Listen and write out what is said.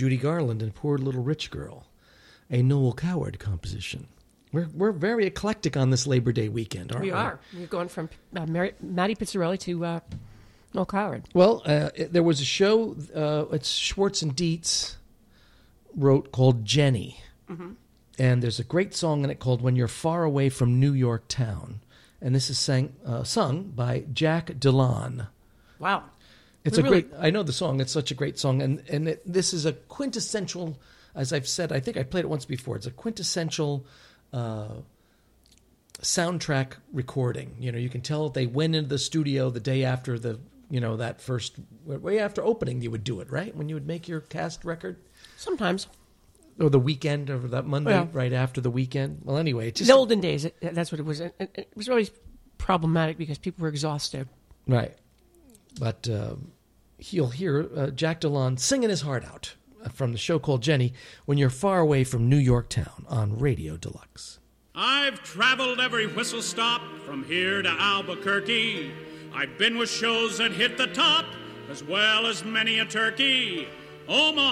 Judy Garland and Poor Little Rich Girl, a Noel Coward composition. We're very eclectic on this Labor Day weekend, aren't we? We are. We're going from Matty Pizzarelli to Noel Coward. Well, there was a show, it's Schwartz and Dietz wrote, called Jenny. Mm-hmm. And there's a great song in it called When You're Far Away from New York Town. And this is sung by Jack Delon. Wow. It's great, I know the song, it's such a great song. And this is a quintessential, as I've said, I think I played it once before, it's a quintessential soundtrack recording. You know, you can tell they went into the studio the day after that first, way after opening you would do it, right? When you would make your cast record? Sometimes. Or the weekend, or that Monday right after the weekend. Well, anyway, in the olden days, that's what it was. It was always problematic because people were exhausted. Right. But you'll hear Jack Delon singing his heart out from the show called Jenny, When You're Far Away from New York Town on Radio Deluxe. I've traveled every whistle stop from here to Albuquerque. I've been with shows that hit the top as well as many a turkey. Omaha